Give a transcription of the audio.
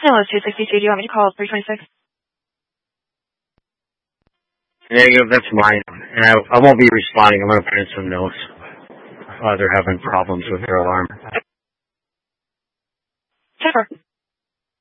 Hello, 262. Do you want me to call 326? Negative, that's mine. And I won't be responding. I'm going to put in some notes. They're having problems with their alarm. 10-4.